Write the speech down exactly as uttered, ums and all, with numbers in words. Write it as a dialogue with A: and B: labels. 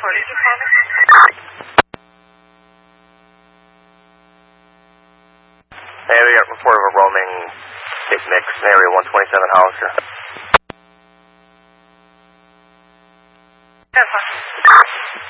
A: four, did you call me?
B: Hey, we got a report of a roaming big mix in area one twenty-seven Hollister.
A: ten four.